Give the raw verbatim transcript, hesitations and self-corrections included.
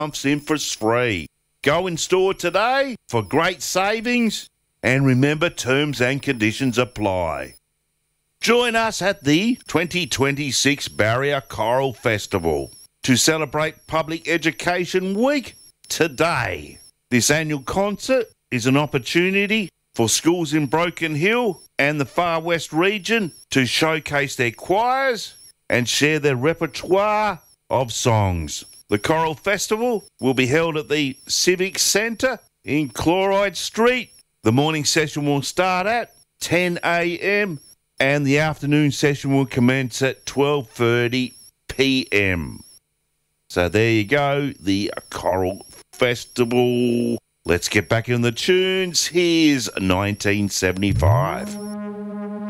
months interest free. Go in store today for great savings, and remember, terms and conditions apply. Join us at the twenty twenty-six Barrier Choral Festival to celebrate Public Education Week today. This annual concert is an opportunity for schools in Broken Hill and the Far West region to showcase their choirs and share their repertoire of songs. The Choral Festival will be held at the Civic Centre in Chloride Street. The morning session will start at ten a m and the afternoon session will commence at twelve thirty p m. So there you go, the Choral Festival. Let's get back in the tunes. Here's nineteen seventy-five.